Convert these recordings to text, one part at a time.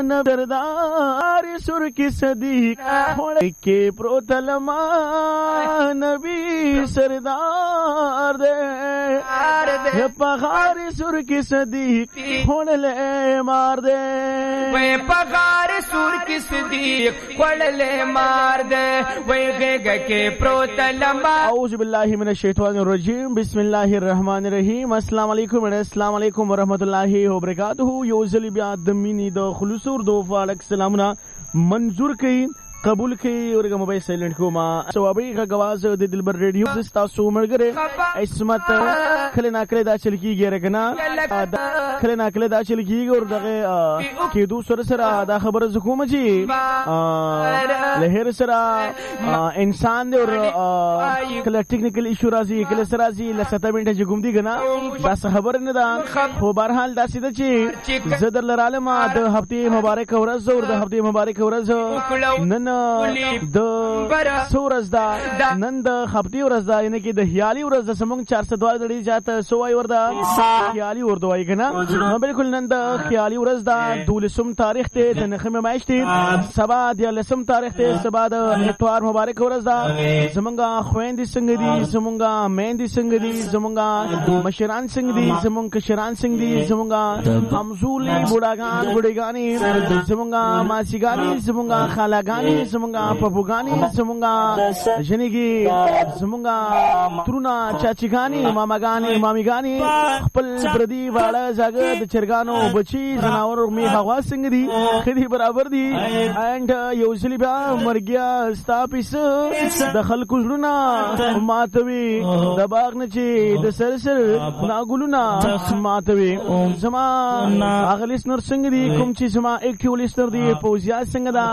नबरदार सुर की صدیق के प्रोतलमा नबी सरदार दे पगार सुर की صدیق खोड़ले मार दे वे पगार सुर की صدیق खोड़ले मार दे वे गेग के प्रोतलमा। औज़ु बिल्लाहि मिनश शैतानिर रजीम बिस्मिल्लाहिर रहमानिर रहीम। अस्सलाम वालेकुम वरहमतुल्लाहि वबरकातुहू। योजली बिया दमीनी द खुलूसुर दो फालक सलामना मंजूर कई कबूल की और मोबाइल साइलेंट को मा सवाबी का गवाज दे दिलबर रेडियो दिस्ता सोमर करे इसमत खले ना खले दा चल की गेरे कना खले ना खले दा चल की और दगे के दूसरे सरा दा खबर हुकूमत जी लहर सरा इंसान दे और कले टेक्निकल इशू राजी कले सरा जी ल 7 मिनट जी गुमदी गना बस खबर न दा हो बहरहाल दा सीधा ची जदर लरालमा द हफ्ते मुबारक औरज और द हफ्ते मुबारक औरज नन د سورز دا نن د خپتی ورځ دا یعنی کې د خیالي ورځ د سمون 402 دړي جاته سوای وردا خیالي ورته وای کنه نو بالکل نن د خیالي ورځ دا 12 تاریخ ته د نخمه مایشتي سبا د 10 تاریخ ته سبا د اتوار مبارک ورځ دا زمونږه خويندې څنګه دي زمونږه مېندې څنګه دي زمونږه مشران څنګه دي زمونږه کشران څنګه دي زمونږه همزولي بوډاګان بوډېګانی زمونږه ماسیګانی زمونږه خالاګانی زمونږه پپوګانی زمونږه جنګي زمونږه ترونا چاچیګانی ماماګانی مامیګانی خپل پردي واړه زګ د چرګانو بچي زناور می هوا څنګه دي خدي برابر دي اند یوزلی بیا مرګیا ستاپیس د خلکو زړونه ماتوي د باغ نه چې د سرسر ناګلونه ماتوي زما اغلیس نور څنګه دي کوم چې زما اکټیو لیستر دي پوزیا څنګه دا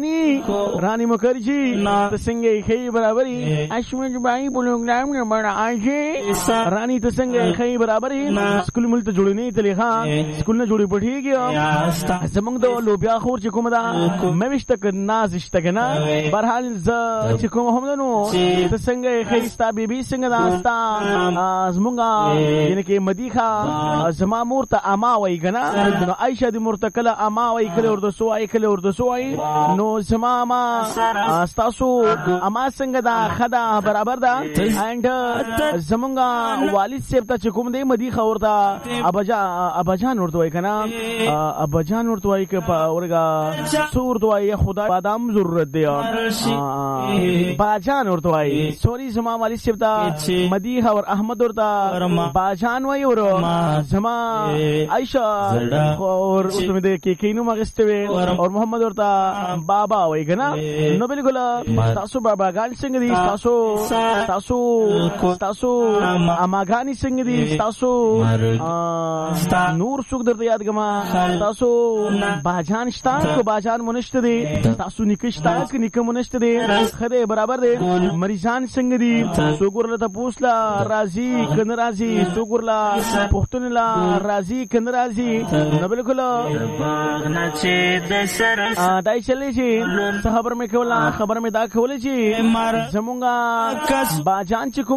رانی مکرجی تسنگے خی برابری اشمج بھائی پروگرام نے بڑا آجے رانی تسنگے خی برابری سکول ملت جوڑی نہیں تلی خان سکول نے جوڑی پٹھی گیا زمنگ دو لوبیا خور چکم دا میوش تک نازش تک نا برحال ز چکم ہم دنو تسنگے خی ستا بی بی سنگ دا ستا زمنگا یعنی کہ مدیخا زما مورتا اما وی گنا نو عائشہ دی مورتا کلا اما وی کلی اردو سوائی کلی اردو سوائی نو زما اما ستاسو اما څنګه دا خدا برابر دا اند زمونږه والد صاحب ته کوم دی مدي خورتا اباجان ورته وای کنه اباجان ورته وای ک اورګه سور دوای خدای بادام ضرورت دی باجان ورته وای سوري زما والد صاحب ته مدي خور احمد ورته باجان وای ور زما عائشہ اور اسمه دې کې کینو مغستوي اور محمد ورته بابا وای کنه نو بالکل تاسو بابا ګان څنګه دي تاسو اماګانی څنګه دي تاسو نور څوک درته یاد کما تاسو باجان شتا کو باجان مونشت دي تاسو نکشتا ک نکم مونشت دي خدای برابر دي مریضان څنګه دي سوګورله ته پوسلا راضي کن راضي سوګورلا پختونلا راضي کن راضي نو بالکل دای چلی شي خبر میں کولا خبر میں دا کولې چې زمونږه باجان چې کوم